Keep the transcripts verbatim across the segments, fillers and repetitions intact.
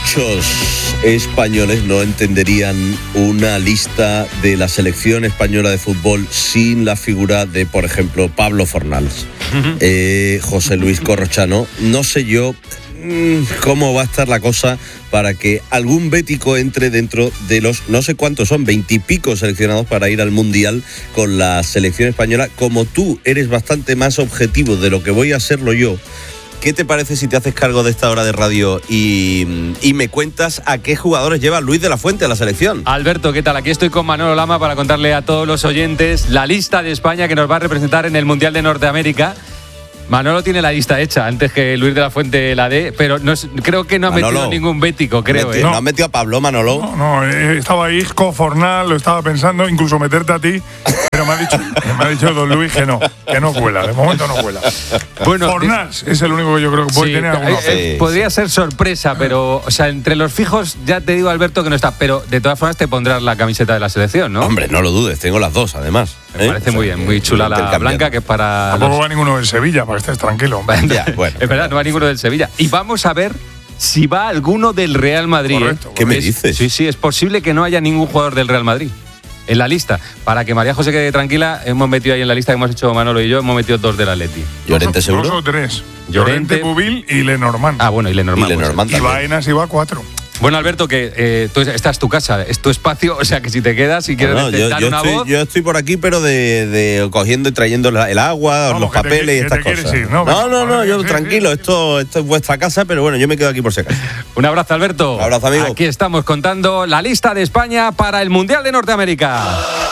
Muchos españoles no entenderían una lista de la selección española de fútbol sin la figura de, por ejemplo, Pablo Fornals, uh-huh. eh, José Luis Corrochano. No sé yo mmm, cómo va a estar la cosa para que algún bético entre dentro de los, no sé cuántos son, veintipico seleccionados para ir al Mundial con la selección española. Como tú eres bastante más objetivo de lo que voy a serlo yo, ¿qué te parece si te haces cargo de esta hora de radio y, y me cuentas a qué jugadores lleva Luis de la Fuente a la selección? Alberto, ¿qué tal? Aquí estoy con Manolo Lama para contarle a todos los oyentes la lista de España que nos va a representar en el Mundial de Norteamérica. Manolo tiene la lista hecha antes que Luis de la Fuente la dé, pero no es, creo que no ha Manolo, metido ningún bético, creo. Metió, ¿eh? ¿No, ¿No ha metido a Pablo, Manolo? No, no, estaba Isco, Fornal, lo estaba pensando, incluso meterte a ti, pero me ha dicho, me ha dicho don Luis que no, que no cuela, de momento no cuela. Bueno, Fornals es el único que yo creo que puede sí, tener alguna eh, eh, Podría ser sorpresa, pero o sea, entre los fijos ya te digo, Alberto, que no está, pero de todas formas te pondrás la camiseta de la selección, ¿no? Hombre, no lo dudes, tengo las dos además. Me ¿eh? parece o sea, muy bien, muy chula la blanca, que es para... Tampoco los... va ninguno del Sevilla, para que estés tranquilo. Ya, bueno, es verdad, no va ninguno del Sevilla. Y vamos a ver si va alguno del Real Madrid. Correcto, ¿eh? ¿Qué me dices? Sí, sí, es posible que no haya ningún jugador del Real Madrid en la lista. Para que María José quede tranquila, hemos metido ahí en la lista que hemos hecho Manolo y yo, hemos metido dos del Atleti. ¿Llorente seguro? Dos o tres. Llorente, Llorente Bubil y Lenormand. Ah, bueno, y Lenormand. Y Lenormand pues, y Baenas iba a cuatro. Bueno, Alberto, que eh, tú, esta es tu casa, es tu espacio, o sea que si te quedas y quieres no, no, yo, dar yo una estoy, voz... Yo estoy por aquí, pero de, de cogiendo y trayendo el agua, Vamos, los papeles te, y estas cosas. Ir, no, no, no, no yo sí, tranquilo, sí, sí. Esto, esto es vuestra casa, pero bueno, yo me quedo aquí por si acaso. Un abrazo, Alberto. Un abrazo, amigo. Aquí estamos contando la lista de España para el Mundial de Norteamérica.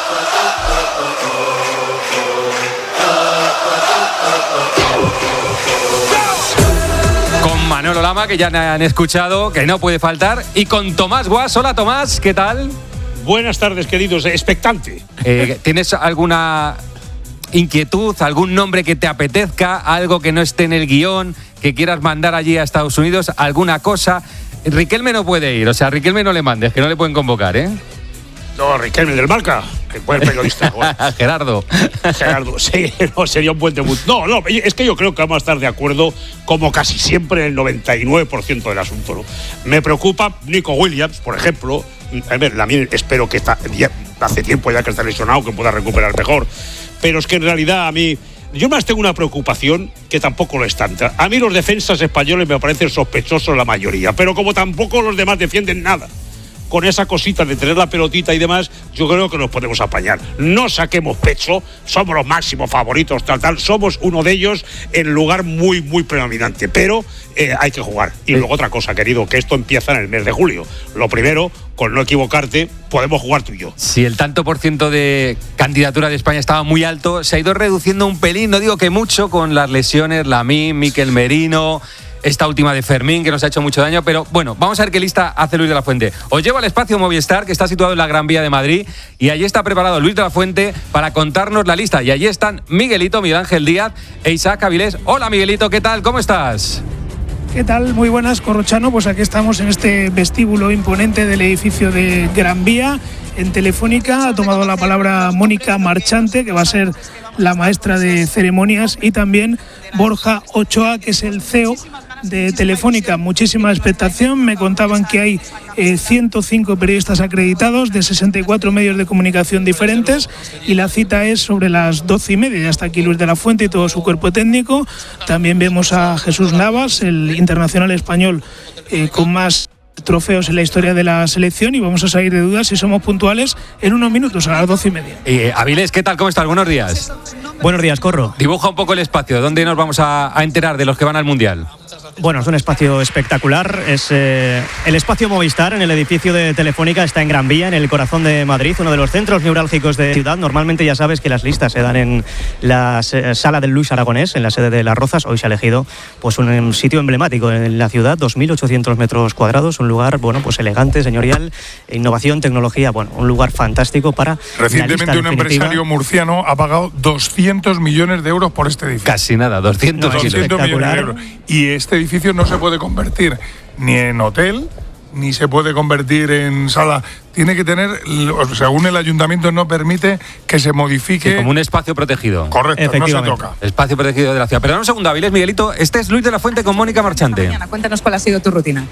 Manolo Lama, que ya han escuchado, que no puede faltar, y con Tomás Guas. Hola, Tomás, ¿qué tal? Buenas tardes, queridos, expectante. Eh, ¿Tienes alguna inquietud, algún nombre que te apetezca, algo que no esté en el guión, que quieras mandar allí a Estados Unidos, alguna cosa? Riquelme no puede ir, o sea, a Riquelme no le mandes, que no le pueden convocar, ¿eh? No, Riquelme del Marca, que buen periodista. Bueno. Gerardo. Gerardo, sí, no, sería un buen debut. No, no, es que yo creo que vamos a estar de acuerdo, como casi siempre, en el noventa y nueve por ciento del asunto, ¿no? Me preocupa Nico Williams, por ejemplo. A ver, Lamine, espero que está, ya, hace tiempo ya que está lesionado, que pueda recuperar mejor. Pero es que en realidad a mí... Yo más tengo una preocupación que tampoco lo es tanta. A mí los defensas españoles me parecen sospechosos la mayoría, pero como tampoco los demás defienden nada, con esa cosita de tener la pelotita y demás, yo creo que nos podemos apañar. No saquemos pecho, somos los máximos favoritos, tal, tal, somos uno de ellos en lugar muy, muy predominante, pero eh, hay que jugar. Y luego otra cosa, querido, que esto empieza en el mes de julio. Lo primero, con no equivocarte, podemos jugar tú y yo. Si el tanto por ciento de candidatura de España estaba muy alto, se ha ido reduciendo un pelín, no digo que mucho, con las lesiones, Lamine, Mikel Merino, esta última de Fermín, que nos ha hecho mucho daño, pero bueno, vamos a ver qué lista hace Luis de la Fuente. Os llevo al espacio Movistar, que está situado en la Gran Vía de Madrid, y allí está preparado Luis de la Fuente para contarnos la lista. Y allí están Miguelito, Miguel Ángel Díaz e Isaac Avilés. Hola, Miguelito, ¿qué tal? ¿Cómo estás? ¿Qué tal? Muy buenas, Corrochano. Pues aquí estamos en este vestíbulo imponente del edificio de Gran Vía. En Telefónica ha tomado la palabra Mónica Marchante, que va a ser la maestra de ceremonias, y también Borja Ochoa, que es el C E O de Telefónica. Muchísima expectación. Me contaban que hay eh, ciento cinco periodistas acreditados de sesenta y cuatro medios de comunicación diferentes, y la cita es sobre las doce y media. Ya está aquí Luis de la Fuente y todo su cuerpo técnico. También vemos a Jesús Navas, el internacional español eh, con más trofeos en la historia de la selección, y vamos a salir de dudas si somos puntuales en unos minutos, a las doce y media. Eh, Avilés, ¿qué tal? ¿Cómo estás? Buenos días. Buenos días, Corro. Dibuja un poco el espacio. ¿Dónde nos vamos a, a enterar de los que van al Mundial? Bueno, es un espacio espectacular. Es eh, el espacio Movistar en el edificio de Telefónica. Está en Gran Vía, en el corazón de Madrid, uno de los centros neurálgicos de la ciudad. Normalmente ya sabes que las listas se dan en la eh, sala del Luis Aragonés, en la sede de Las Rozas. Hoy se ha elegido pues un, un sitio emblemático en la ciudad, dos mil ochocientos metros cuadrados, un lugar bueno pues elegante, señorial, innovación, tecnología, bueno, un lugar fantástico para... Recientemente un empresario murciano ha pagado doscientos millones de euros por este edificio. Casi nada, doscientos, no, doscientos millones de euros. Y este edificio no se puede convertir ni en hotel, ni se puede convertir en sala. Tiene que tener, según el ayuntamiento, no permite que se modifique. Sí, como un espacio protegido. Correcto, no se toca. Espacio protegido de la ciudad. Pero un segundo, Avilés, Miguelito, este es Luis de la Fuente con Mónica Marchante. Cuéntanos cuál ha sido tu rutina.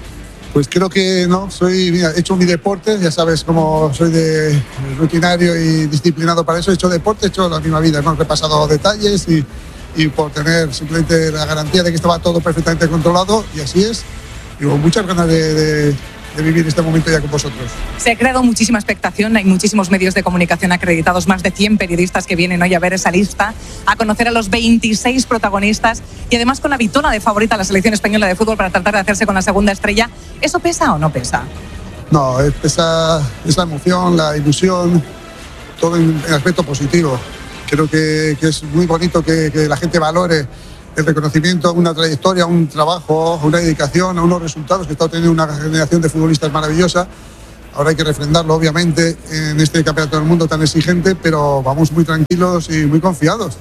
Pues creo que no, soy, mira, he hecho mi deporte, ya sabes cómo soy de rutinario y disciplinado para eso, he hecho deporte, he hecho la misma vida, ¿no? He repasado detalles y, y por tener simplemente la garantía de que estaba todo perfectamente controlado, y así es, y con muchas ganas de, de, de vivir este momento ya con vosotros. Se ha creado muchísima expectación, hay muchísimos medios de comunicación acreditados, más de cien periodistas que vienen hoy a ver esa lista, a conocer a los veintiséis protagonistas y además con la vitola de favorita a la selección española de fútbol para tratar de hacerse con la segunda estrella. ¿Eso pesa o no pesa? No, pesa esa emoción, la ilusión, todo en, en aspecto positivo. Creo que, que es muy bonito que, que la gente valore el reconocimiento, una trayectoria, un trabajo, una dedicación, a unos resultados que está obteniendo una generación de futbolistas maravillosa. Ahora hay que refrendarlo, obviamente, en este campeonato del mundo tan exigente, pero vamos muy tranquilos y muy confiados.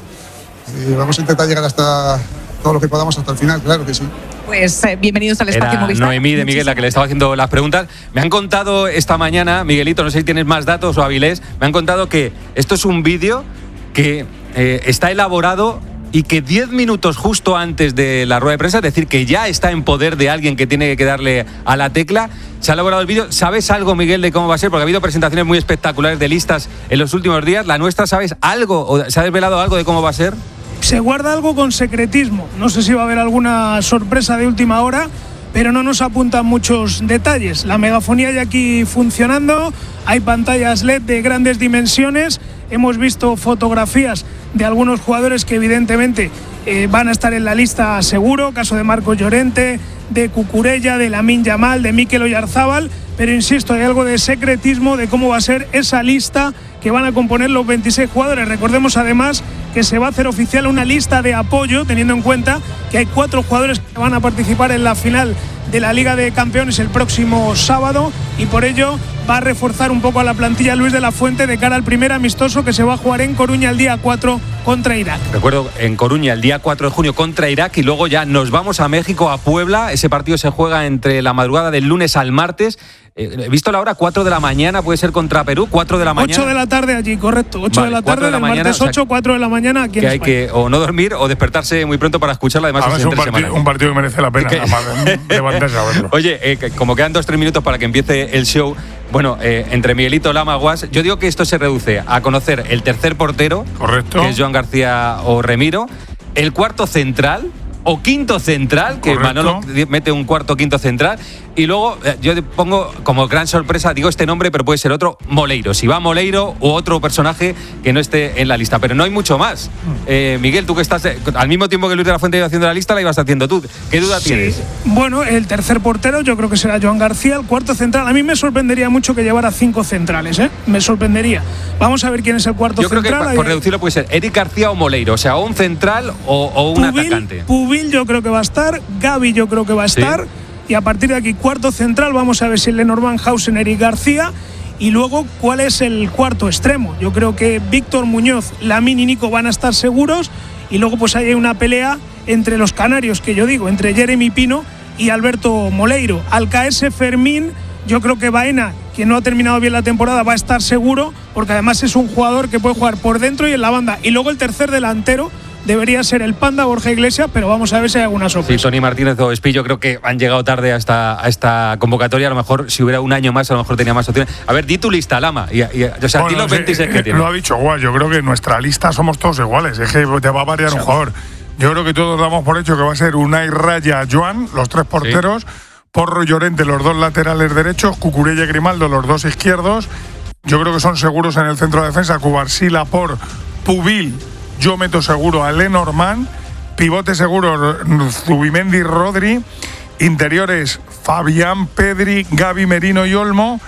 Y vamos a intentar llegar hasta todo lo que podamos hasta el final, claro que sí. Pues eh, bienvenidos al Espacio Era Movistar. Noemí de Miguel la que le estaba haciendo las preguntas. Me han contado esta mañana, Miguelito, no sé si tienes más datos o Avilés, me han contado que esto es un vídeo que eh, está elaborado y que diez minutos justo antes de la rueda de prensa, es decir, que ya está en poder de alguien que tiene que darle a la tecla, se ha elaborado el vídeo. ¿Sabes algo, Miguel, de cómo va a ser? Porque ha habido presentaciones muy espectaculares de listas en los últimos días. ¿La nuestra sabes algo o se ha desvelado algo de cómo va a ser? Se guarda algo con secretismo. No sé si va a haber alguna sorpresa de última hora, pero no nos apuntan muchos detalles. La megafonía ya aquí funcionando, hay pantallas L E D de grandes dimensiones, hemos visto fotografías de algunos jugadores que evidentemente eh, van a estar en la lista seguro, caso de Marcos Llorente, de Cucurella, de Lamine Yamal, de Mikel Oyarzábal, pero insisto, hay algo de secretismo de cómo va a ser esa lista que van a componer los veintiséis jugadores. Recordemos además que se va a hacer oficial una lista de apoyo, teniendo en cuenta que hay cuatro jugadores que van a participar en la final de la Liga de Campeones el próximo sábado, y por ello va a reforzar un poco a la plantilla Luis de la Fuente de cara al primer amistoso que se va a jugar en Coruña el día cuatro contra Irak. Recuerdo, en Coruña el día cuatro de junio contra Irak, y luego ya nos vamos a México, a Puebla. Ese partido se juega entre la madrugada del lunes al martes. Eh, he visto la hora, cuatro de la mañana, puede ser contra Perú, cuatro de la mañana. ocho de la tarde allí, correcto. ocho vale, de la tarde, de la del mañana, martes ocho, o sea, cuatro de la mañana aquí en que hay España. que o no dormir o despertarse muy pronto para escucharla. Además, Además es un, partido, un partido que merece la pena levantarse a verlo. Oye, eh, como quedan dos tres minutos para que empiece el show, bueno, eh, entre Miguelito, Lama, Guas, yo digo que esto se reduce a conocer el tercer portero, correcto, que es Joan García o Remiro, el cuarto central o quinto central, que correcto, Manolo mete un cuarto quinto central, y luego eh, yo pongo como gran sorpresa, digo este nombre, pero puede ser otro, Moleiro. Si va Moleiro u otro personaje que no esté en la lista, pero no hay mucho más. Eh, Miguel, tú que estás eh, al mismo tiempo que Luis de la Fuente iba haciendo la lista, la ibas haciendo tú. ¿Qué duda sí. tienes? Bueno, el tercer portero yo creo que será Joan García, el cuarto central. A mí me sorprendería mucho que llevara cinco centrales, ¿eh? Me sorprendería. Vamos a ver quién es el cuarto yo central. Yo creo que por reducirlo puede ser Eric García o Moleiro, o sea, o un central o, o un Pubil, atacante. Pubil yo creo que va a estar, Gavi yo creo que va a estar, sí. Y a partir de aquí cuarto central vamos a ver si Lenormand, Hausen, Eric García, y luego cuál es el cuarto extremo. Yo creo que Víctor Muñoz, Lamine y Nico van a estar seguros, y luego pues hay una pelea entre los canarios, que yo digo, entre Jeremy Pino y Alberto Moleiro. Al caerse Fermín, yo creo que Baena, que no ha terminado bien la temporada, va a estar seguro, porque además es un jugador que puede jugar por dentro y en la banda. Y luego el tercer delantero debería ser el Panda Borja Iglesias, pero vamos a ver si hay alguna sorpresa. Sí, Tony Martínez o Espillo creo que han llegado tarde a esta, a esta convocatoria. A lo mejor si hubiera un año más, a lo mejor tenía más opciones. A ver, di tu lista, Lama. Y, y, o sea, bueno, di los sí, veintiséis que tiene. Lo ha dicho Guay, yo creo que en nuestra lista somos todos iguales. Es que te va a variar un jugador. Yo creo que todos damos por hecho que va a ser Unai, Raya, Joan, los tres porteros. Sí. Porro, Llorente, los dos laterales derechos. Cucurella y Grimaldo, los dos izquierdos. Yo creo que son seguros en el centro de defensa. Cubarsí, Laporte, Pubil. Yo meto seguro a Lenormand, pivote seguro Zubimendi, Rodri, interiores Fabián, Pedri, Gavi, Merino y Olmo,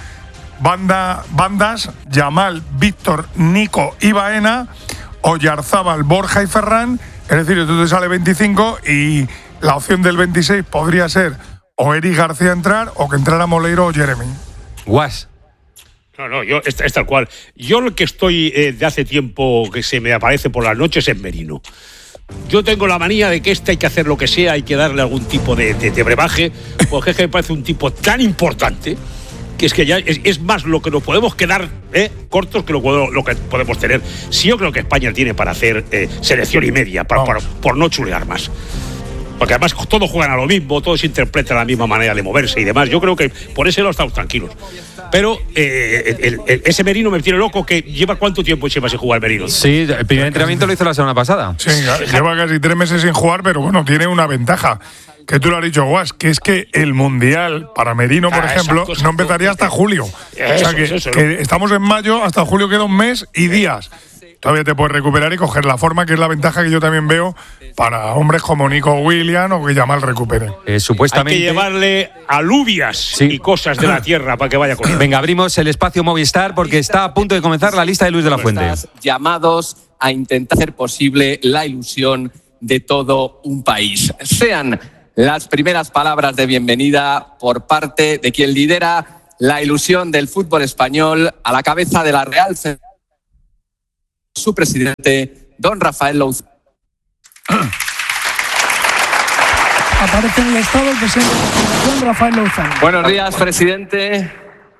banda, bandas Yamal, Víctor, Nico y Baena, Oyarzábal, Borja y Ferran. Es decir, entonces sale veinticinco y la opción del veintiséis podría ser o Eric García entrar o que entrara Moleiro o Jeremy. Guas. No, no, yo, es, es tal cual. Yo lo que estoy eh, de hace tiempo que se me aparece por las noches es Merino. Yo tengo la manía de que este hay que hacer lo que sea, hay que darle algún tipo de, de, de brebaje, porque es que me parece un tipo tan importante que es que ya es, es más lo que nos podemos quedar eh, cortos que lo, lo que podemos tener. Sí, yo creo que España tiene para hacer eh, selección y media, para, para, por no chulear más. porque además todos juegan a lo mismo, todos interpretan la misma manera de moverse y demás. Yo creo que por ese lado estamos tranquilos. Pero eh, el, el, ese Merino me tiene loco, que lleva cuánto tiempo lleva sin jugar Merino. Sí, el primer entrenamiento lo hizo la semana pasada. Sí, lleva casi tres meses sin jugar, pero bueno, tiene una ventaja. Que tú lo has dicho, Guas, que es que el Mundial para Merino, por ah, ejemplo, exacto, exacto. no empezaría hasta julio. Eso, o sea que, eso, que estamos en mayo, hasta julio queda un mes y días. Todavía te puedes recuperar y coger la forma, que es la ventaja que yo también veo para hombres como Nico Williams o que Yamal recupere. Eh, supuestamente hay que llevarle alubias sí. y cosas de la tierra para que vaya con él. Venga, abrimos el espacio Movistar porque está a punto de comenzar la lista de Luis de la Fuente. Llamados a intentar hacer posible la ilusión de todo un país. Sean las primeras palabras de bienvenida por parte de quien lidera la ilusión del fútbol español a la cabeza de la Real Federación, su presidente, don Rafael Louzán. Aparece en el estado el presidente de la Federación, Rafael Louzán. Buenos días, presidente.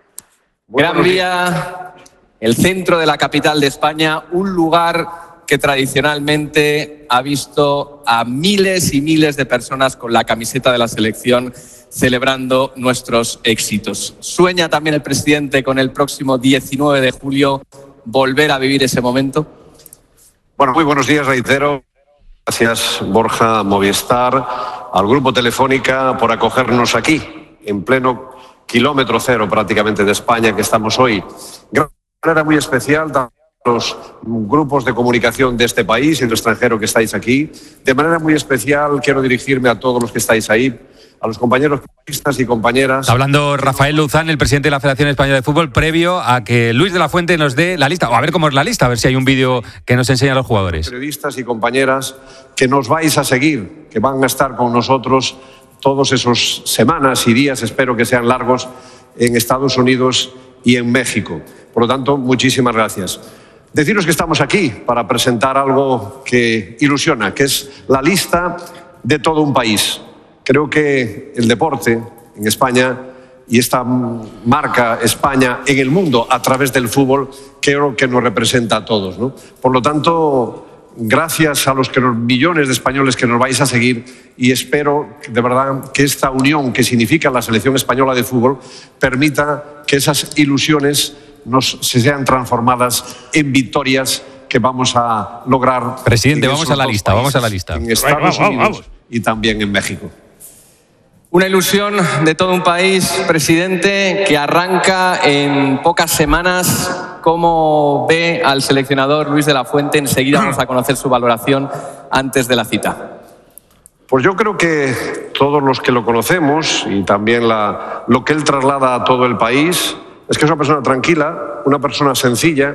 Gran Vía, el centro de la capital de España, un lugar que tradicionalmente ha visto a miles y miles de personas con la camiseta de la selección celebrando nuestros éxitos. ¿Sueña también el presidente con el próximo diecinueve de julio volver a vivir ese momento? Bueno, muy buenos días, reitero. Gracias, Borja, Movistar, al Grupo Telefónica por acogernos aquí, en pleno kilómetro cero prácticamente de España, que estamos hoy. De manera muy especial a los grupos de comunicación de este país y del extranjero que estáis aquí. De manera muy especial quiero dirigirme a todos los que estáis ahí, a los compañeros periodistas y compañeras. Está hablando Rafael Louzán, el presidente de la Federación Española de Fútbol, previo a que Luis de la Fuente nos dé la lista. O a ver cómo es la lista, a ver si hay un vídeo que nos enseña a los jugadores. Periodistas y compañeras que nos vais a seguir, que van a estar con nosotros todos esos semanas y días, espero que sean largos, en Estados Unidos y en México. Por lo tanto, muchísimas gracias. Deciros que estamos aquí para presentar algo que ilusiona, que es la lista de todo un país. Creo que el deporte en España y esta marca España en el mundo a través del fútbol creo que nos representa a todos, ¿no? Por lo tanto, gracias a los, que los millones de españoles que nos vais a seguir, y espero de verdad que esta unión que significa la selección española de fútbol permita que esas ilusiones nos, se sean transformadas en victorias que vamos a lograr. Presidente, vamos a la lista, vamos a la lista. En Estados Unidos vamos, vamos. y también en México. Una ilusión de todo un país, presidente, que arranca en pocas semanas. ¿Cómo ve al seleccionador Luis de la Fuente? Enseguida vamos a conocer su valoración antes de la cita. Pues yo creo que todos los que lo conocemos y también la, lo que él traslada a todo el país es que es una persona tranquila, una persona sencilla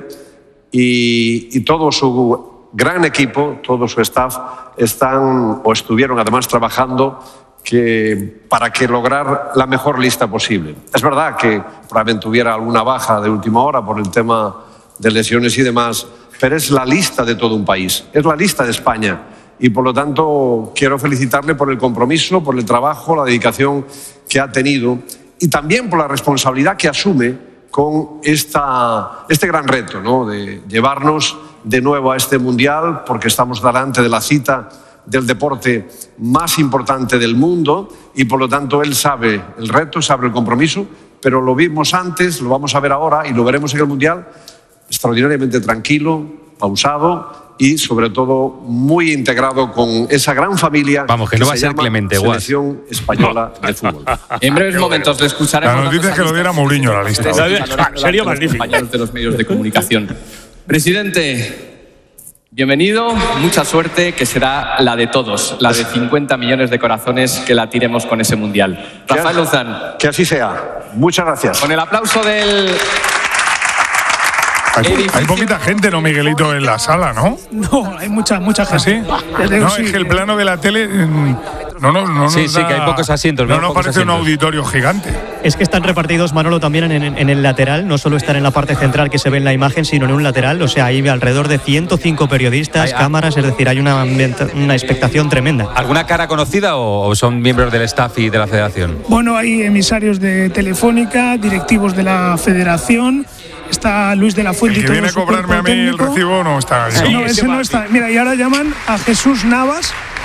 y, y todo su gran equipo, todo su staff están o estuvieron además trabajando que, para que lograr la mejor lista posible. Es verdad que probablemente hubiera alguna baja de última hora por el tema de lesiones y demás, pero es la lista de todo un país, es la lista de España. Y por lo tanto quiero felicitarle por el compromiso, por el trabajo, la dedicación que ha tenido y también por la responsabilidad que asume con esta, este gran reto, ¿no? De llevarnos de nuevo a este Mundial, porque estamos delante de la cita del deporte más importante del mundo y por lo tanto él sabe el reto, sabe el compromiso, pero lo vimos antes, lo vamos a ver ahora y lo veremos en el Mundial extraordinariamente tranquilo, pausado y sobre todo muy integrado con esa gran familia. Vamos, que no va a ser Clemente Guas. Selección Española de Fútbol. En breves momentos le escucharemos. La noticia es que lo diera Mourinho a la lista. Sería magnífico. Compañeros de los medios de comunicación. Presidente, bienvenido, mucha suerte, que será la de todos, la de cincuenta millones de corazones que la tiremos con ese Mundial. Rafael Louzán. Que así sea. Muchas gracias. Con el aplauso del... Hay, hay poquita gente, ¿no, Miguelito, en la sala, no? No, hay mucha, mucha gente. ¿Ah, sí? No, sí, es que el plano de la tele no, no, no, no sí, nos sí, da, que hay pocos asientos. No nos parece un auditorio gigante. Es que están repartidos, Manolo, también en, en, en el lateral. No solo están en la parte central que se ve en la imagen, sino en un lateral. O sea, hay alrededor de ciento cinco periodistas, hay, cámaras, es decir, hay una, una expectación tremenda. ¿Alguna cara conocida o son miembros del staff y de la federación? Bueno, hay emisarios de Telefónica, directivos de la federación. Está Luis de la Fuente. El que viene a cobrarme a mí técnico. El recibo no está. Sí, no, ese no está. Mira, y ahora llaman a Jesús Navas,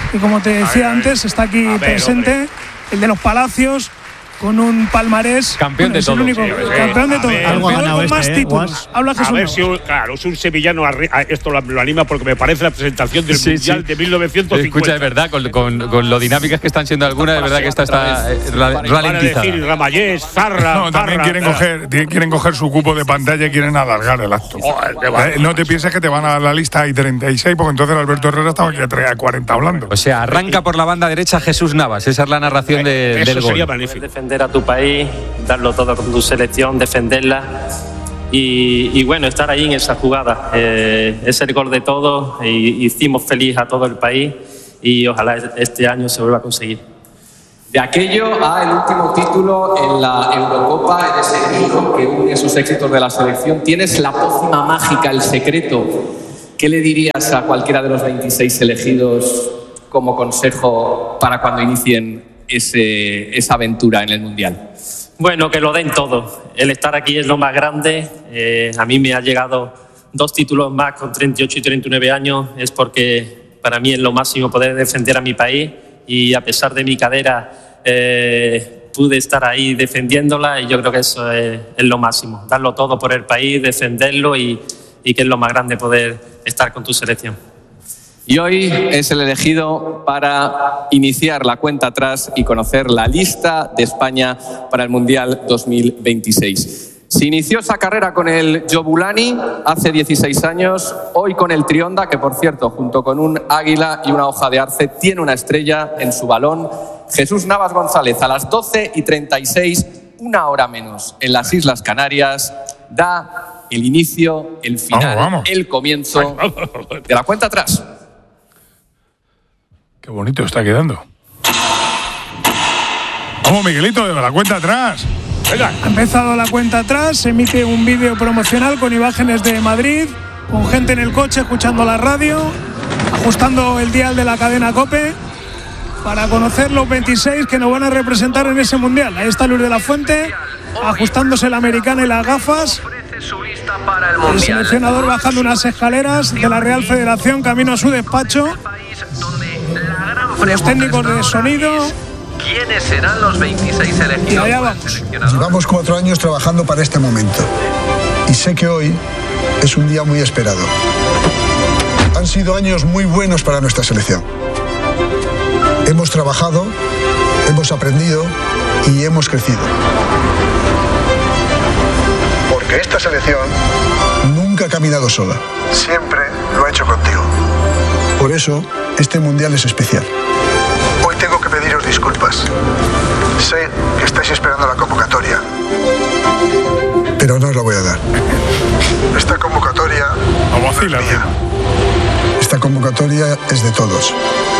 y como te decía ver, antes, está aquí ver, presente hombre. el de los Palacios, con un palmarés. Campeón bueno, de es el todo. único Sí, sí. campeón de A todo. ver, El algo ha jugador ganado con este, más ¿eh, títulos. Guas? Habla Jesús A ver Navas. si, un- claro, es un sevillano, arri- a- esto lo, lo anima porque me parece la presentación del Sí, Mundial sí. de mil novecientos cincuenta. Escucha, es verdad, con, con- con lo dinámicas que están siendo algunas, es verdad que esta está eh, ra- Van a ralentizada. decir Ramallés, Zarra, No, también Zarra, quieren Zarra. coger, tienen- quieren coger su cupo de pantalla y quieren alargar el acto. Joder, qué va. Eh, no te pienses que te van a dar la lista y treinta y seis, porque entonces Alberto Herrera estaba aquí a tre- a cuarenta hablando. O sea, arranca por la banda derecha Jesús Navas. Esa es la narración de- Eso del sería gol. magnífico. Defender a tu país, darlo todo con tu selección, defenderla y, y bueno, estar ahí en esa jugada. Eh, es el gol de todos y hicimos feliz a todo el país y ojalá este año se vuelva a conseguir. De aquello a el último título en la Eurocopa, en ese hilo que une esos éxitos de la selección, ¿tienes la pócima mágica, el secreto? ¿Qué le dirías a cualquiera de los veintiséis elegidos como consejo para cuando inicien ese, esa aventura en el Mundial? Bueno, que lo den todo. El estar aquí es lo más grande. Eh, a mí me ha llegado dos títulos más con treinta y ocho y treinta y nueve años. Es porque para mí es lo máximo poder defender a mi país y a pesar de mi cadera eh, pude estar ahí defendiéndola y yo creo que eso es, es lo máximo. Darlo todo por el país, defenderlo y, y que es lo más grande poder estar con tu selección. Y hoy es el elegido para iniciar la cuenta atrás y conocer la lista de España para el Mundial dos mil veintiséis. Se inició esa carrera con el Jobulani hace dieciséis años, hoy con el Trionda, que por cierto, junto con un águila y una hoja de arce, tiene una estrella en su balón. Jesús Navas González, a las doce y treinta y seis, una hora menos, en las Islas Canarias, da el inicio, el final, Vamos, vamos. el comienzo de la cuenta atrás. Qué bonito está quedando. Vamos, Miguelito, de la cuenta atrás. Venga. Ha empezado la cuenta atrás, se emite un vídeo promocional con imágenes de Madrid, con gente en el coche escuchando la radio, ajustando el dial de la cadena COPE para conocer los veintiséis que nos van a representar en ese Mundial. Ahí está Luis de la Fuente, ajustándose la americana y las gafas. El seleccionador bajando unas escaleras de la Real Federación camino a su despacho. Los técnicos de sonido. ¿Quiénes serán los veintiséis elegidos? Y allá vamos. Llevamos cuatro años trabajando para este momento y sé que hoy es un día muy esperado. Han sido años muy buenos para nuestra selección. Hemos trabajado, hemos aprendido y hemos crecido. Porque esta selección nunca ha caminado sola. Siempre lo ha hecho contigo. Por eso, este mundial es especial. Hoy tengo que pediros disculpas. Sé que estáis esperando la convocatoria, pero no os la voy a dar. Esta convocatoria Vamos a vacilar, es mía. Esta convocatoria es de todos.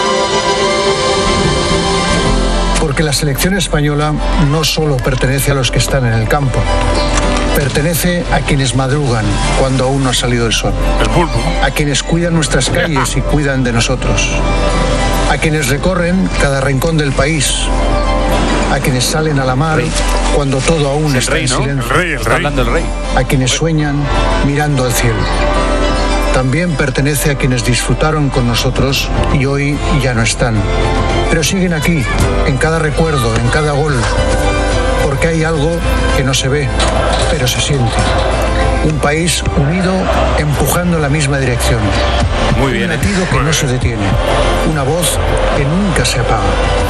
Porque la selección española no solo pertenece a los que están en el campo, pertenece a quienes madrugan cuando aún no ha salido el sol, el pulpo. a quienes cuidan nuestras calles y cuidan de nosotros, a quienes recorren cada rincón del país, a quienes salen a la mar cuando todo aún El está rey, en ¿no? silencio, El rey, el Está rey. hablando el rey. a quienes sueñan mirando al cielo. También pertenece a quienes disfrutaron con nosotros y hoy ya no están. Pero siguen aquí, en cada recuerdo, en cada gol, porque hay algo que no se ve, pero se siente. Un país unido, empujando en la misma dirección. Muy bien. Un latido que no se detiene. Una voz que nunca se apaga.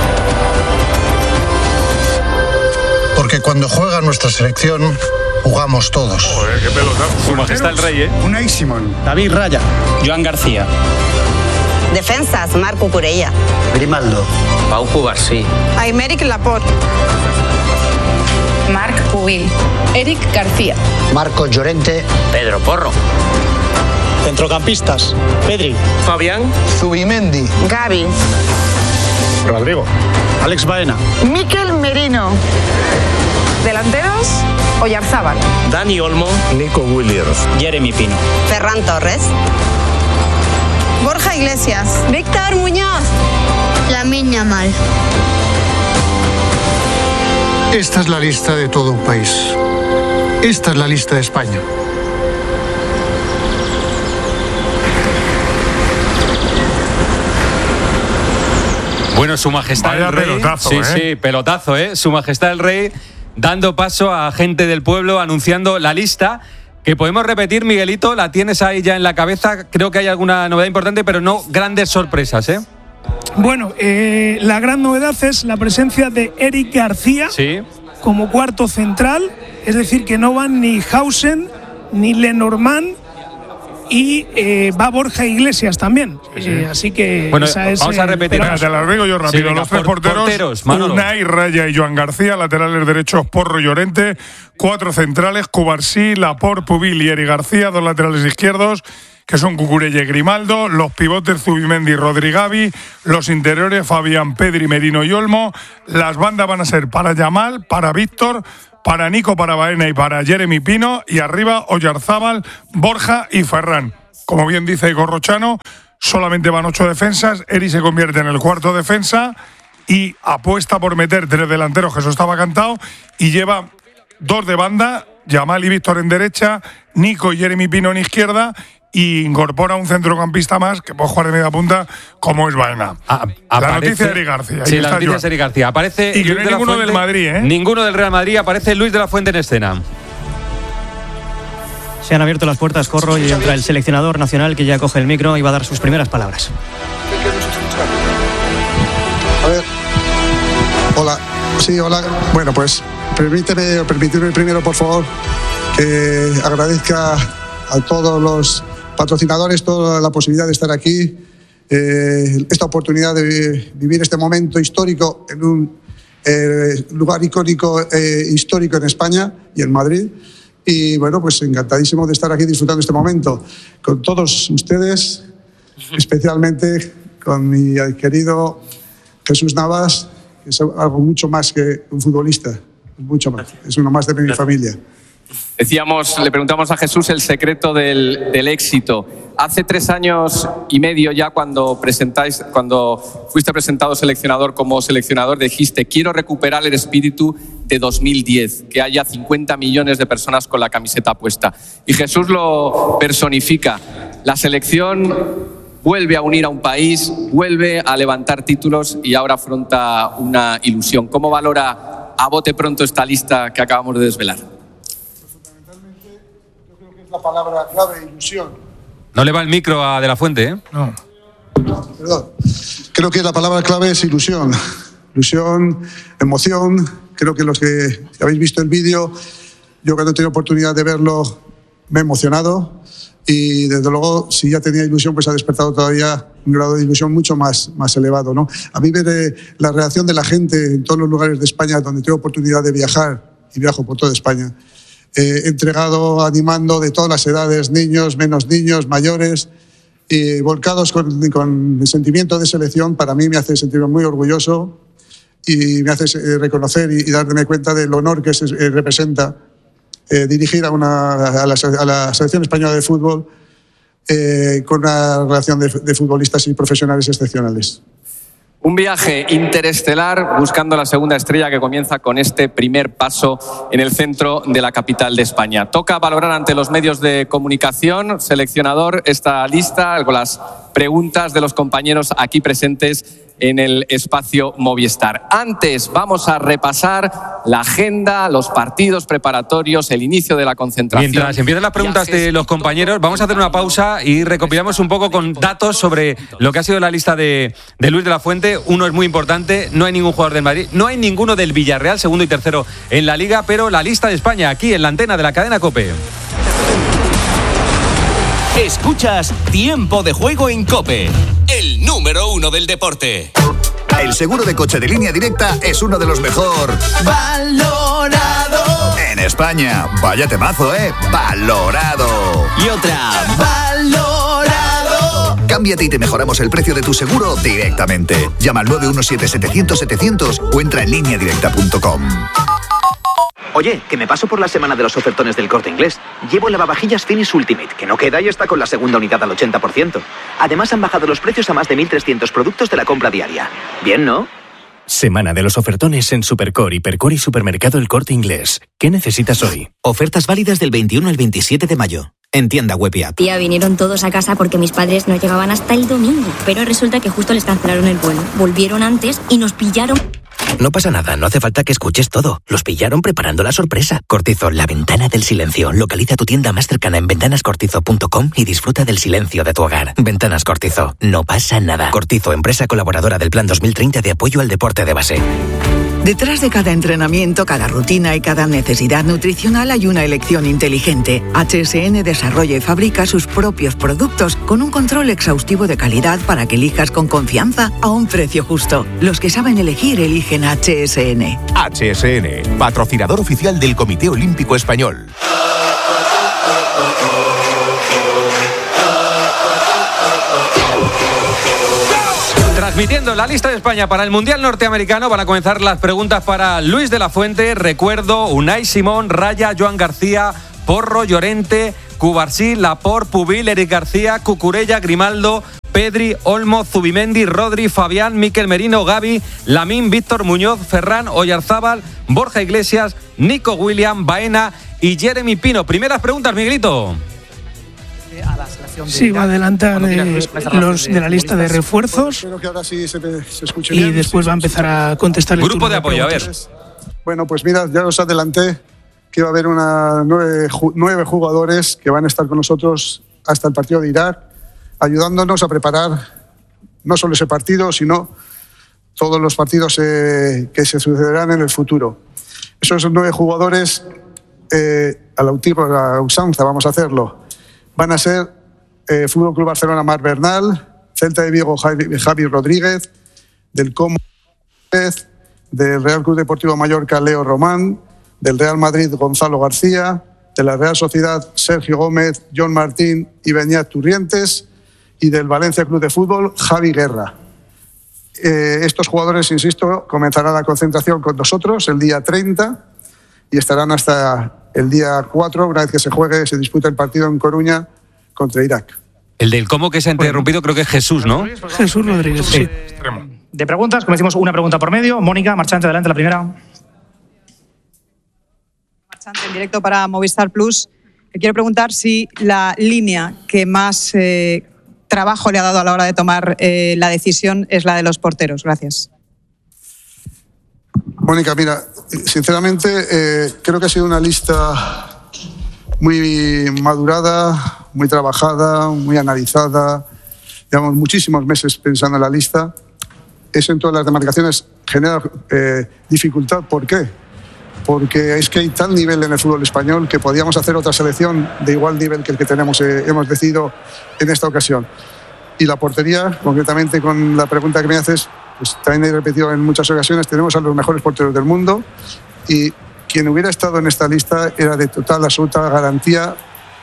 Porque cuando juega nuestra selección, jugamos todos. Joder, qué pelotazo. Su majestad el rey, ¿eh? Unai Simón. David Raya. Joan García. Defensas, Marco Curella. Grimaldo. Pau Cubarsí. Aymeric Laporte. Marc Pubil. Eric García. Marcos Llorente. Pedro Porro. Centrocampistas. Pedri. Fabián. Zubimendi. Gavi. Rodrigo. Alex Baena. Mikel Merino. Delanteros, Oyarzábal. Dani Olmo. Nico Williams. Jeremy Pino. Ferran Torres. Borja Iglesias. Víctor Muñoz. Lamine Yamal. Esta es la lista de todo un país. Esta es la lista de España. Bueno, Su Majestad Vaya el Rey. pelotazo, sí, ¿eh? sí, pelotazo, ¿eh? Su Majestad el Rey dando paso a gente del pueblo, anunciando la lista. Que podemos repetir, Miguelito, la tienes ahí ya en la cabeza. Creo que hay alguna novedad importante, pero no grandes sorpresas, ¿eh? Bueno, eh, la gran novedad es la presencia de Eric García sí. como cuarto central, es decir, que no van ni Hausen ni Lenormand y eh, va Borja Iglesias también. Sí, sí. Eh, así que bueno, esa es, vamos a repetir. Venga, te las digo yo rápido. Sí, venga, los tres por, porteros, porteros Unai, Raya y Joan García, laterales derechos Porro y Llorente, cuatro centrales, Cubarsí, Laporte, Pubil y Eric García, dos laterales izquierdos, que son Cucurella y Grimaldo, los pivotes Zubimendi y Rodrigavi, los interiores Fabián, Pedri, Merino y Olmo, las bandas van a ser para Yamal, para Víctor, para Nico, para Baena y para Jeremy Pino, y arriba Oyarzábal, Borja y Ferran. Como bien dice Corrochano, solamente van ocho defensas, Eri se convierte en el cuarto defensa y apuesta por meter tres delanteros, que eso estaba cantado, y lleva dos de banda, Yamal y Víctor en derecha, Nico y Jeremy Pino en izquierda, y incorpora un centrocampista más que puede jugar de media punta, como es Baena. A, la noticia de Eric García. Sí, la noticia de Eric García. Aparece y que Luis no hay de ninguno Fuente, del Madrid, ¿eh? Ninguno del Real Madrid. Aparece Luis de la Fuente en escena. Se han abierto las puertas, Corro, y entra el seleccionador nacional, que ya coge el micro y va a dar sus primeras palabras. A ver. Hola. Sí, hola. Bueno, pues permíteme, permíteme primero, por favor, que agradezca a todos los patrocinadores toda la posibilidad de estar aquí, eh, esta oportunidad de vivir este momento histórico en un eh, lugar icónico e histórico en España y en Madrid. Y bueno, pues encantadísimo de estar aquí disfrutando este momento con todos ustedes, especialmente con mi querido Jesús Navas, que es algo mucho más que un futbolista, mucho más, es uno más de mi familia. Decíamos, le preguntamos a Jesús el secreto del, del éxito. Hace tres años y medio ya, cuando presentáis, cuando fuiste presentado seleccionador como seleccionador, dijiste: quiero recuperar el espíritu de dos mil diez, que haya cincuenta millones de personas con la camiseta puesta. Y Jesús lo personifica. La selección vuelve a unir a un país, vuelve a levantar títulos y ahora afronta una ilusión. ¿Cómo valora a bote pronto esta lista que acabamos de desvelar? La palabra clave, ilusión. No le va el micro a De la Fuente, ¿eh? No. Perdón. Creo que la palabra clave es ilusión. Ilusión, emoción. Creo que los que habéis visto el vídeo, yo cuando he tenido oportunidad de verlo, me he emocionado. Y desde luego, si ya tenía ilusión, pues ha despertado todavía un grado de ilusión mucho más, más elevado, ¿no? A mí ver eh, la reacción de la gente en todos los lugares de España donde tengo oportunidad de viajar, y viajo por toda España, Eh, entregado, animando de todas las edades, niños, menos niños, mayores, y volcados con, con el sentimiento de selección, para mí me hace sentirme muy orgulloso y me hace eh, reconocer y, y darme cuenta del honor que se, eh, representa eh, dirigir a, una, a, la, a la selección española de fútbol eh, con una relación de, de futbolistas y profesionales excepcionales. Un viaje interestelar buscando la segunda estrella que comienza con este primer paso en el centro de la capital de España. Toca valorar ante los medios de comunicación, seleccionador, esta lista con las preguntas de los compañeros aquí presentes en el espacio Movistar. Antes vamos a repasar la agenda, los partidos preparatorios, el inicio de la concentración. Mientras empiezan las preguntas de los compañeros, vamos a hacer una pausa y recopilamos un poco con datos sobre lo que ha sido la lista de, de Luis de la Fuente. Uno es muy importante, no hay ningún jugador del Madrid, no hay ninguno del Villarreal, segundo y tercero en la Liga, pero la lista de España aquí en la antena de la cadena COPE. Escuchas Tiempo de Juego en COPE, el número uno del deporte. El seguro de coche de Línea Directa es uno de los mejor valorado en España. Vaya temazo, ¿eh? Valorado. Y otra, valorado. Cámbiate y te mejoramos el precio de tu seguro directamente. Llama al nueve uno siete, setecientos, setecientos o entra en línea directa punto com. Oye, que me paso por la semana de los ofertones del Corte Inglés. Llevo el lavavajillas Finish Ultimate, que no queda y está con la segunda unidad al ochenta por ciento. Además han bajado los precios a más de mil trescientos productos de la compra diaria. Bien, ¿no? Semana de los ofertones en Supercore, Hipercore y Supermercado El Corte Inglés. ¿Qué necesitas hoy? Ofertas válidas del veintiuno al veintisiete de mayo. en tienda web y app. Tía, vinieron todos a casa porque mis padres no llegaban hasta el domingo. Pero resulta que justo les cancelaron el vuelo. Volvieron antes y nos pillaron. No pasa nada, no hace falta que escuches todo. Los pillaron preparando la sorpresa. Cortizo, la ventana del silencio. Localiza tu tienda más cercana en ventanas cortizo punto com y disfruta del silencio de tu hogar. Ventanas Cortizo, no pasa nada. Cortizo, empresa colaboradora del Plan dos mil treinta de apoyo al deporte de base. Detrás de cada entrenamiento, cada rutina y cada necesidad nutricional hay una elección inteligente. H S N desarrolla y fabrica sus propios productos con un control exhaustivo de calidad para que elijas con confianza a un precio justo. Los que saben elegir, eligen H S N. H S N, patrocinador oficial del Comité Olímpico Español. Transmitiendo la lista de España para el Mundial Norteamericano van a comenzar las preguntas para Luis de la Fuente. Recuerdo, Unai Simón, Raya, Joan García, Porro, Llorente, Cubarsí, Laporte, Pubil, Eric García, Cucurella, Grimaldo, Pedri, Olmo, Zubimendi, Rodri, Fabián, Mikel Merino, Gavi, Lamín, Víctor Muñoz, Ferran, Oyarzábal, Borja Iglesias, Nico Williams, Baena y Jeremy Pino. Primeras preguntas, Miguelito. Sí, va a adelantar eh, los de la lista de refuerzos y después va a empezar a contestar el grupo de apoyo. A ver. Bueno, pues mira, ya os adelanté que va a haber una nueve, nueve jugadores que van a estar con nosotros hasta el partido de Irak, ayudándonos a preparar no solo ese partido, sino todos los partidos eh, que se sucederán en el futuro. Esos nueve jugadores, eh, a la usanza vamos a hacerlo, van a ser eh, Fútbol Club Barcelona Marc Bernal, Celta de Vigo Javi, Javi Rodríguez, del Como del Real Club Deportivo Mallorca Leo Román, del Real Madrid Gonzalo García, de la Real Sociedad Sergio Gómez, John Martín y Beñat Turrientes, y del Valencia Club de Fútbol Javi Guerra. Eh, estos jugadores, insisto, comenzarán la concentración con nosotros el día treinta y estarán hasta el día cuatro, una vez que se juegue, se disputa el partido en Coruña contra Irak. El del cómo que se ha interrumpido creo que es Jesús, ¿no? Jesús Rodríguez, sí. De preguntas, como decimos, una pregunta por medio. Mónica, Marchante, adelante, la primera. Marchante, en directo para Movistar Plus. Le quiero preguntar si la línea que más eh, trabajo le ha dado a la hora de tomar eh, la decisión es la de los porteros. Gracias. Mónica, mira, sinceramente eh, creo que ha sido una lista muy madurada, muy trabajada, muy analizada. Llevamos muchísimos meses pensando en la lista. Eso en todas las demarcaciones genera eh, dificultad. ¿Por qué? Porque es que hay tal nivel en el fútbol español que podíamos hacer otra selección de igual nivel que el que tenemos, eh, hemos decidido en esta ocasión. Y la portería, concretamente con la pregunta que me haces, pues también he repetido en muchas ocasiones, tenemos a los mejores porteros del mundo y quien hubiera estado en esta lista era de total, absoluta garantía,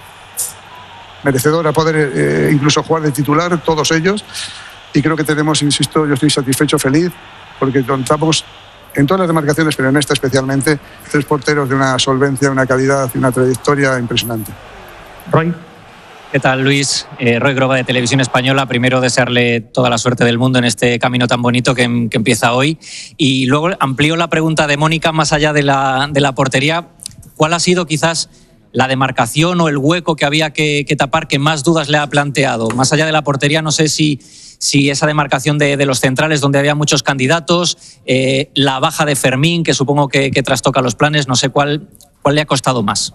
merecedor a poder eh, incluso jugar de titular, todos ellos. Y creo que tenemos, insisto, yo estoy satisfecho, feliz, porque contamos en todas las demarcaciones, pero en esta especialmente, tres porteros de una solvencia, una calidad y una trayectoria impresionante. Roy. ¿Qué tal, Luis? Eh, Roy Groba de Televisión Española. Primero, desearle toda la suerte del mundo en este camino tan bonito que, que empieza hoy. Y luego amplío la pregunta de Mónica más allá de la, de la portería. ¿Cuál ha sido quizás la demarcación o el hueco que había que, que tapar que más dudas le ha planteado? Más allá de la portería, no sé si, si esa demarcación de, de los centrales donde había muchos candidatos, eh, la baja de Fermín, que supongo que, que trastoca los planes, no sé cuál, cuál le ha costado más.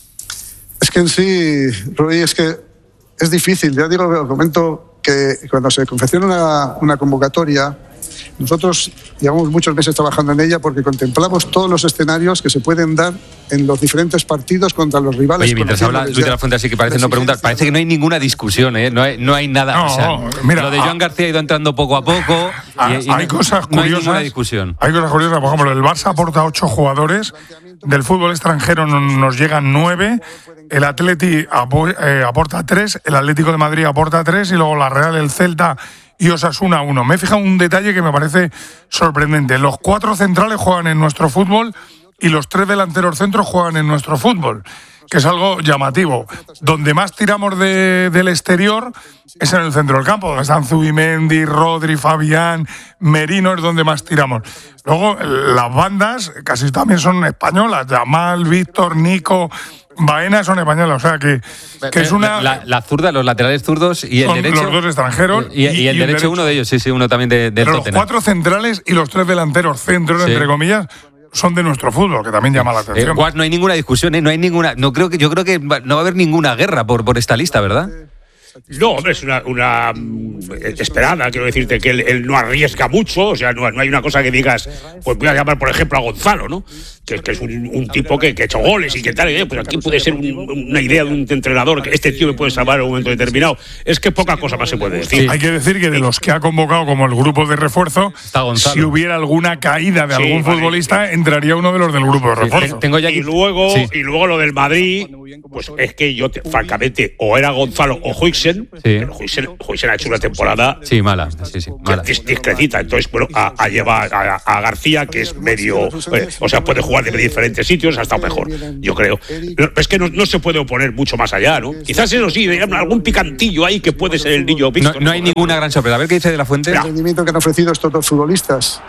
Es que en sí, Roy, es que es difícil. Ya digo, os comento que cuando se confecciona una, una convocatoria, nosotros llevamos muchos meses trabajando en ella porque contemplamos todos los escenarios que se pueden dar en los diferentes partidos contra los rivales. Oye, mientras habla Luis de la Fuente, así que parece no preguntar, parece que no hay ninguna discusión, ¿eh? No hay, no hay nada. No, o sea, mira, lo de Joan García ha ido entrando poco a poco. Hay, y, y hay no, cosas no curiosas. Hay ninguna discusión. Hay cosas curiosas. Por ejemplo, el Barça aporta ocho jugadores. Del fútbol extranjero nos llegan nueve. El Atleti aporta tres. El Atlético de Madrid aporta tres. Y luego la Real, el Celta y Osasuna uno. Me he fijado un detalle que me parece sorprendente. Los cuatro centrales juegan en nuestro fútbol y los tres delanteros centros juegan en nuestro fútbol, que es algo llamativo. Donde más tiramos de, del exterior es en el centro del campo, donde están Zubimendi, Rodri, Fabián, Merino, es donde más tiramos. Luego, las bandas casi también son españolas. Yamal, Víctor, Nico, Baena son españolas, o sea que, que es una... La, la zurda, los laterales zurdos y el son derecho... los dos extranjeros. Y, y, y el y derecho, derecho uno de ellos, sí, sí, uno también de, del Pero Tottenham. Los cuatro centrales y los tres delanteros centros, sí. entre comillas, son de nuestro fútbol, que también llama la atención. Eh, Guas, no hay ninguna discusión, ¿eh? no hay ninguna... No creo que, yo creo que no va a haber ninguna guerra por, por esta lista, ¿verdad? No, hombre, es una, una esperada, quiero decirte que él, él no arriesga mucho, o sea, no, no hay una cosa que digas, pues voy a llamar, por ejemplo, a Gonzalo, ¿no? Que, que es un, un tipo que, que ha hecho goles y que tal, eh, pues aquí puede ser un, una idea de un entrenador, que este tío me puede salvar en un momento determinado. Es que poca cosa más se puede decir. Sí. Hay que decir que de los que ha convocado como el grupo de refuerzo, si hubiera alguna caída de sí, algún vale, futbolista, sí. entraría uno de los del grupo de refuerzo. Sí, tengo ya aquí... y, luego, sí. y luego lo del Madrid, pues es que yo, te, francamente, o era Gonzalo o Huijsen, sí. pero Huijsen, Huijsen ha hecho una temporada sí, mala, sí, sí, mala. discretita. Entonces, bueno, a, a llevar a, a García, que es medio, eh, o sea, puede jugar de diferentes sitios, ha estado mejor, yo creo. Es que no, no se puede oponer mucho más allá, ¿no? Quizás eso sí, algún picantillo ahí que puede ser el niño visto. No, no hay ninguna gran sorpresa. A ver qué dice de la Fuente. El rendimiento que han ofrecido estos dos futbolistas,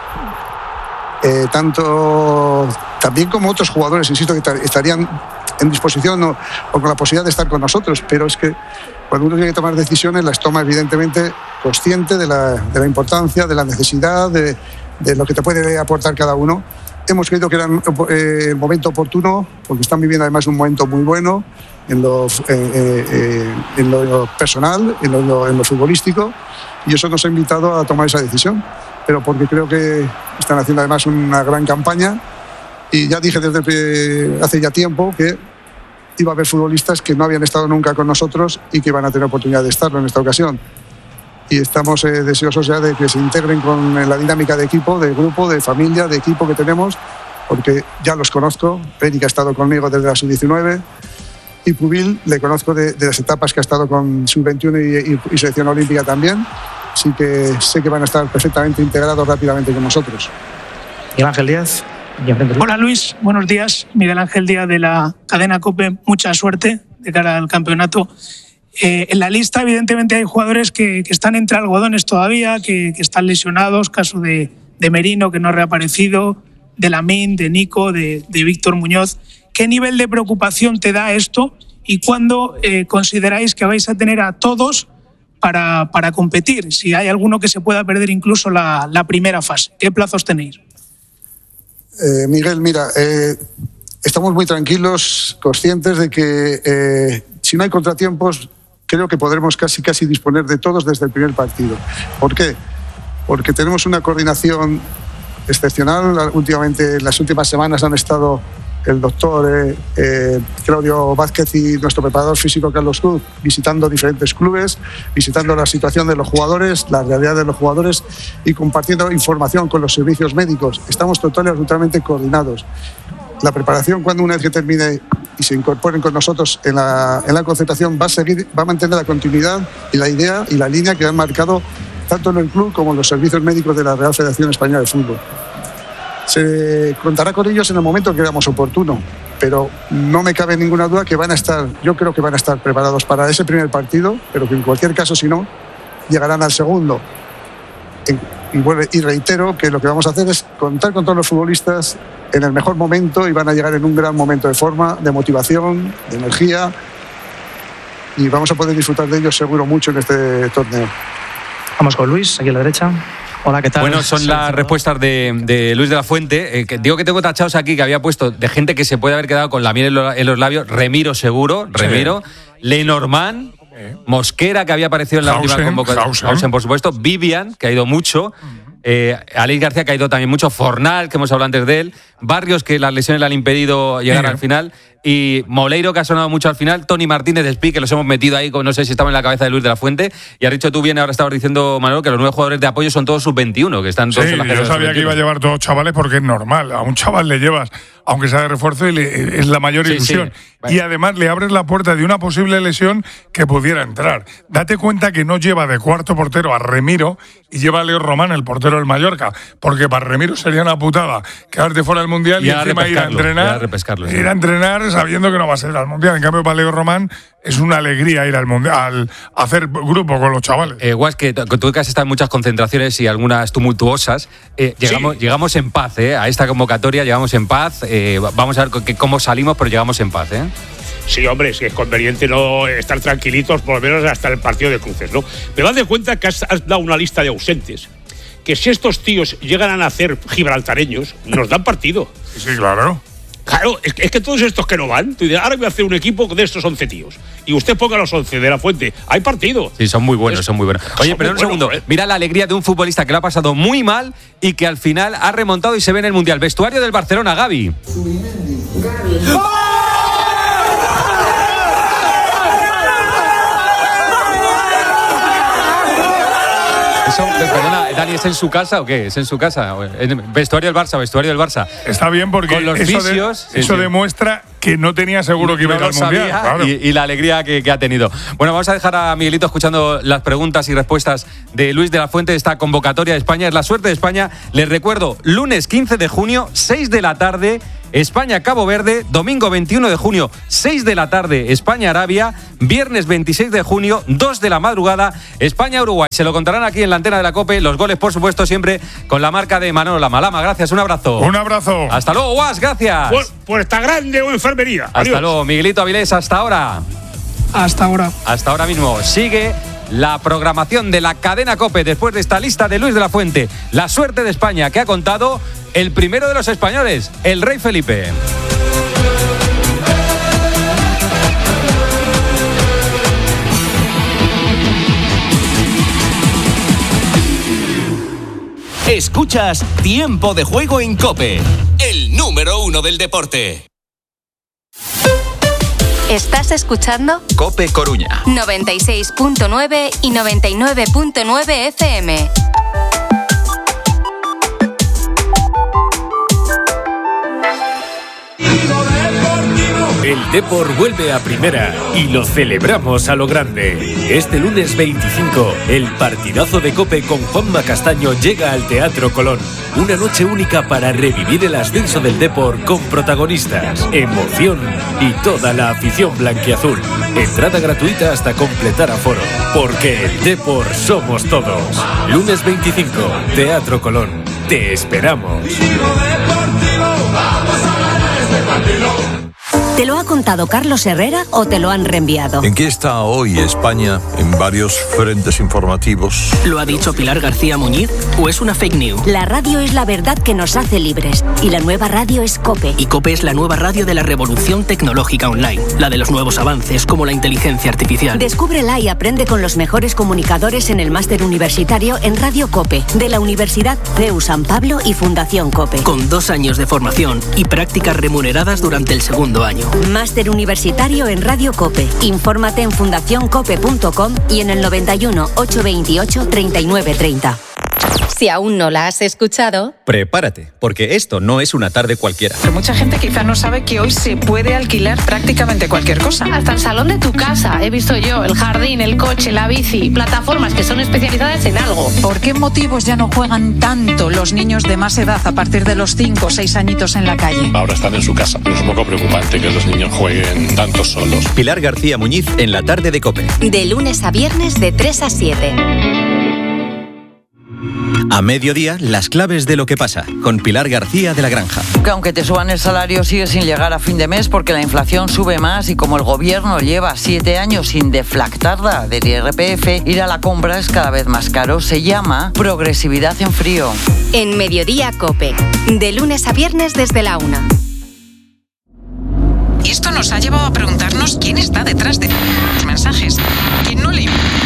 eh, tanto también como otros jugadores, insisto, que estarían en disposición o, o con la posibilidad de estar con nosotros, pero es que cuando uno tiene que tomar decisiones, las toma evidentemente consciente de la, de la importancia, de la necesidad, de, de lo que te puede aportar cada uno. Hemos creído que era eh, el momento oportuno, porque están viviendo además un momento muy bueno en lo, eh, eh, en lo personal, en lo, en lo futbolístico, y eso nos ha invitado a tomar esa decisión. Pero porque creo que están haciendo además una gran campaña, y ya dije desde hace ya tiempo que iba a haber futbolistas que no habían estado nunca con nosotros y que van a tener oportunidad de estarlo en esta ocasión. Y estamos eh, deseosos ya de que se integren con la dinámica de equipo, de grupo, de familia, de equipo que tenemos, porque ya los conozco. Eric ha estado conmigo desde la sub diecinueve y Pubil le conozco de, de las etapas que ha estado con sub veintiuno y, y, y selección olímpica también, así que sé que van a estar perfectamente integrados rápidamente con nosotros. Miguel Ángel Díaz. Hola Luis, buenos días. Miguel Ángel Díaz de la cadena COPE, mucha suerte de cara al campeonato. Eh, en la lista evidentemente hay jugadores que, que están entre algodones todavía, que, que están lesionados, caso de, de Merino que no ha reaparecido, de Lamine, de Nico, de, de Víctor Muñoz. ¿Qué nivel de preocupación te da esto y cuándo eh, consideráis que vais a tener a todos para, para competir? Si hay alguno que se pueda perder incluso la, la primera fase, ¿qué plazos tenéis? Eh, Miguel, mira, eh, estamos muy tranquilos, conscientes de que eh, si no hay contratiempos, creo que podremos casi casi disponer de todos desde el primer partido. ¿Por qué? Porque tenemos una coordinación excepcional. Últimamente, en las últimas semanas han estado el doctor eh, eh, Claudio Vázquez y nuestro preparador físico Carlos Cruz visitando diferentes clubes, visitando la situación de los jugadores, la realidad de los jugadores y compartiendo información con los servicios médicos. Estamos totalmente, totalmente coordinados. La preparación, cuando una vez que termine y se incorporen con nosotros en la, en la concentración, va a seguir, va a mantener la continuidad y la idea y la línea que han marcado tanto en el club como en los servicios médicos de la Real Federación Española de Fútbol. Se contará con ellos en el momento que veamos oportuno, pero no me cabe ninguna duda que van a estar, yo creo que van a estar preparados para ese primer partido, pero que en cualquier caso, si no, llegarán al segundo. Y, bueno, y reitero que lo que vamos a hacer es contar con todos los futbolistas en el mejor momento y van a llegar en un gran momento de forma, de motivación, de energía, y vamos a poder disfrutar de ellos seguro mucho en este torneo. Vamos con Luis, aquí a la derecha. Hola, ¿qué tal? Bueno, son las respuestas de, de Luis de la Fuente. Eh, que digo que tengo tachados aquí que había puesto de gente que se puede haber quedado con la miel en, lo, en los labios. Remiro seguro, Remiro. Sí. Lenormand, sí. Mosquera, que había aparecido en la Hausen, última convocatoria. Hausen, por supuesto. Vivian, que ha ido mucho. Eh, Alex García, que ha ido también mucho. Fornal, que hemos hablado antes de él. Barrios, que las lesiones le han impedido llegar sí. al final. Y Moleiro, que ha sonado mucho al final. Tony Martínez de Spi, que los hemos metido ahí, no sé si estaba en la cabeza de Luis de la Fuente. Y has dicho tú bien, ahora estabas diciendo, Manolo, que los nueve jugadores de apoyo son todos sub veintiuno, que están todos sí, en la yo sabía que iba a llevar todos chavales porque es normal. A un chaval le llevas, aunque sea de refuerzo, y le, es la mayor sí, ilusión. Sí. Vale. Y además le abres la puerta de una posible lesión que pudiera entrar. Date cuenta que no lleva de cuarto portero a Remiro y lleva a Leo Román, el portero del Mallorca, porque para Remiro sería una putada quedarte fuera del Mundial y, y encima ir a entrenar, a ir a entrenar sabiendo que no va a ser al Mundial. En cambio, para Leo Román es una alegría ir al Mundial, al hacer grupo con los chavales. Eh, Guas, que tú que has estado en muchas concentraciones y algunas tumultuosas, eh, llegamos, sí. llegamos en paz, eh, a esta convocatoria llegamos en paz. Eh, que vamos a ver que, cómo salimos, pero llegamos en paz, ¿eh? Sí, hombre, sí es conveniente no estar tranquilitos, por lo menos hasta el partido de cruces, ¿no? Pero haz de cuenta que has, has dado una lista de ausentes, que si estos tíos llegan a nacer gibraltareños, nos dan partido. Sí, claro. Claro, es que, es que todos estos que no van, tú dices, ahora voy a hacer un equipo de estos once tíos. Y usted ponga los once de la Fuente. Hay partido. Sí, son muy buenos, es, son muy buenos. Oye, pero un buenos, segundo. ¿eh? Mira la alegría de un futbolista que lo ha pasado muy mal y que al final ha remontado y se ve en el Mundial. Vestuario del Barcelona, Gavi. Eso, perdona, Dani, ¿es en su casa o qué? ¿Es en su casa? Vestuario del Barça, vestuario del Barça. Está bien porque con los eso, vicios, de, eso sí, demuestra que no tenía seguro que iba no a ir al Mundial. Claro. Y, y la alegría que, que ha tenido. Bueno, vamos a dejar a Miguelito escuchando las preguntas y respuestas de Luis de la Fuente de esta convocatoria de España. Es la suerte de España. Les recuerdo, lunes quince de junio, seis de la tarde, España-Cabo Verde, domingo veintiuno de junio, seis de la tarde, España-Arabia, viernes veintiséis de junio, dos de la madrugada, España-Uruguay. Se lo contarán aquí en la antena de la COPE, los goles, por supuesto, siempre con la marca de Manolo Lama. Lama, gracias, un abrazo. Un abrazo. Hasta luego, Guas, gracias. Pues, Puerta Grande o enfermería. Hasta Adiós. luego, Miguelito Avilés, hasta ahora. Hasta ahora. Hasta ahora mismo. Sigue la programación de la cadena COPE después de esta lista de Luis de la Fuente. La suerte de España que ha contado el primero de los españoles, el Rey Felipe. Escuchas Tiempo de Juego en COPE, el número uno del deporte. ¿Estás escuchando? COPE Coruña. noventa y seis punto nueve y noventa y nueve punto nueve F M. El Depor vuelve a primera y lo celebramos a lo grande. Este lunes veinticinco, el partidazo de COPE con Juanma Castaño llega al Teatro Colón. Una noche única para revivir el ascenso del Depor con protagonistas, emoción y toda la afición blanquiazul. Entrada gratuita hasta completar aforo, porque el Depor somos todos. Lunes veinticinco, Teatro Colón. Te esperamos. ¿Te lo ha contado Carlos Herrera o te lo han reenviado? ¿En qué está hoy España en varios frentes informativos? ¿Lo ha dicho Pilar García Muñiz o es una fake news? La radio es la verdad que nos hace libres y la nueva radio es COPE. Y COPE es la nueva radio de la revolución tecnológica online, la de los nuevos avances como la inteligencia artificial. Descúbrela y aprende con los mejores comunicadores en el máster universitario en Radio COPE de la Universidad C E U San Pablo y Fundación COPE. Con dos años de formación y prácticas remuneradas durante el segundo año. Máster universitario en Radio COPE. Infórmate en fundación cope punto com y en el noventa y uno, ochocientos veintiocho, treinta y nueve treinta. Si aún no la has escuchado, prepárate, porque esto no es una tarde cualquiera. Pero mucha gente quizá no sabe que hoy se puede alquilar prácticamente cualquier cosa. Hasta el salón de tu casa, he visto yo, el jardín, el coche, la bici, plataformas que son especializadas en algo. ¿Por qué motivos ya no juegan tanto los niños de más edad a partir de los cinco o seis añitos en la calle? Ahora están en su casa, pero es un poco preocupante que los niños jueguen tanto solos. Pilar García Muñiz en la tarde de COPE. De lunes a viernes de tres a siete. A mediodía, las claves de lo que pasa, con Pilar García de la Granja. Que aunque te suban el salario, sigue sin llegar a fin de mes porque la inflación sube más y como el gobierno lleva siete años sin deflactarla del I R P F, ir a la compra es cada vez más caro. Se llama progresividad en frío. En Mediodía COPE, de lunes a viernes desde la una. Y esto nos ha llevado a preguntarnos quién está detrás de los mensajes. ¿Quién no le...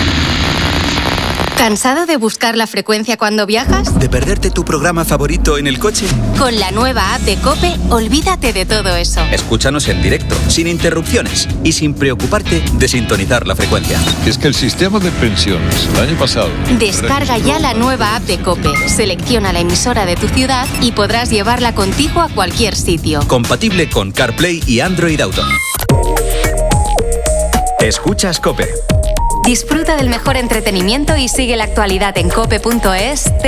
¿Cansado de buscar la frecuencia cuando viajas? ¿De perderte tu programa favorito en el coche? Con la nueva app de COPE, olvídate de todo eso. Escúchanos en directo, sin interrupciones y sin preocuparte de sintonizar la frecuencia. Es que el sistema de pensiones el año pasado... Descarga ya la nueva app de COPE, selecciona la emisora de tu ciudad y podrás llevarla contigo a cualquier sitio. Compatible con CarPlay y Android Auto. Escuchas COPE. Disfruta del mejor entretenimiento y sigue la actualidad en cope punto es.